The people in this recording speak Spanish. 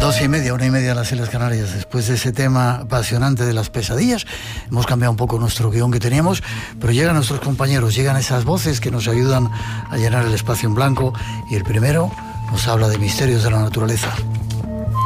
12:30, 1:30 en las Islas Canarias. Después de ese tema apasionante de las pesadillas, hemos cambiado un poco nuestro guión que teníamos, pero llegan nuestros compañeros, llegan esas voces que nos ayudan a llenar el espacio en blanco, y el primero nos habla de misterios de la naturaleza.